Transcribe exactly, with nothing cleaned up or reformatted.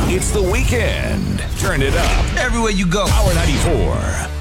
It's the weekend. Turn it up. Everywhere you go. Power ninety-four.